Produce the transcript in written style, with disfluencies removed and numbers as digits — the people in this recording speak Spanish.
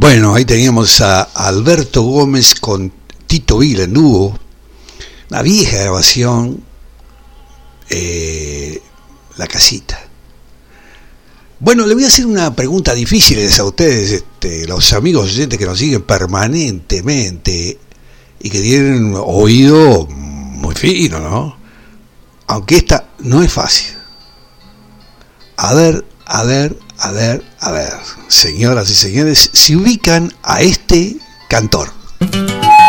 Bueno, ahí teníamos a Alberto Gómez con Tito Vila en dúo, una vieja grabación, La Casita. Bueno, le voy a hacer una pregunta difícil a ustedes, los amigos oyentes que nos siguen permanentemente y que tienen oído muy fino, ¿no? Aunque esta no es fácil. A ver, señoras y señores, se ubican a este cantor.